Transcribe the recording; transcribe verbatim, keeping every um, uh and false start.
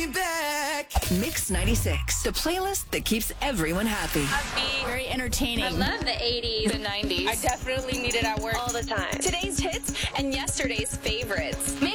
me back. Mix ninety-six, the playlist that keeps everyone happy. Upbeat, very entertaining. I love the eighties. The nineties. I definitely need it at work all the time. Today's hits and yesterday's favorites.